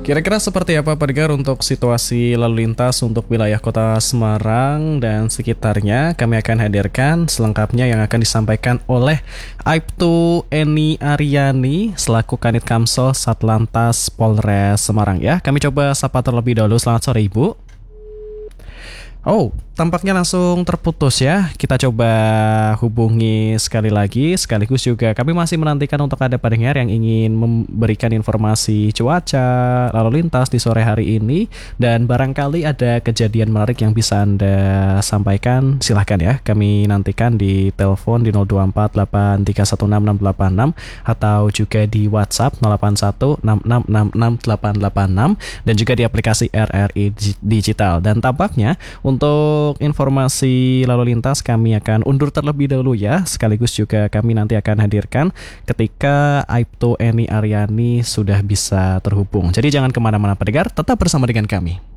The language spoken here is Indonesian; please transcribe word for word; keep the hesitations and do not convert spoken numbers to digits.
Kira-kira seperti apa pendengar untuk situasi lalu lintas untuk wilayah kota Semarang dan sekitarnya? Kami akan hadirkan selengkapnya yang akan disampaikan oleh Aibtu Eni Aryani selaku Kanit Kamso Satlantas Polres Semarang ya. Kami coba sapa terlebih dahulu. Selamat sore Ibu. Oh, tampaknya langsung terputus ya. Kita coba hubungi sekali lagi. Sekaligus juga kami masih menantikan untuk ada pendengar yang ingin memberikan informasi cuaca lalu lintas di sore hari ini. Dan barangkali ada kejadian menarik yang bisa Anda sampaikan, silahkan ya. Kami nantikan di telepon di nol dua empat delapan tiga satu enam enam delapan enam atau juga di WhatsApp nol delapan satu enam enam enam enam delapan delapan enam dan juga di aplikasi R R I Digital. Dan tampaknya untuk informasi lalu lintas kami akan undur terlebih dahulu ya. Sekaligus juga kami nanti akan hadirkan ketika Aibtu Eni Aryani sudah bisa terhubung. Jadi jangan kemana-mana pendengar, tetap bersama dengan kami.